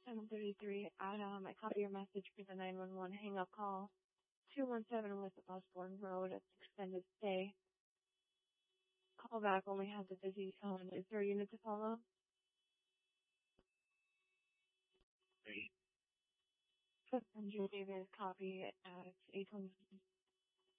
733, Adam, I copy your message for the 911 hang-up call. 217 West Osborne Road, it's extended stay. Call back only has a busy tone. Is there a unit to follow? 500 Davis, copy at 8:20.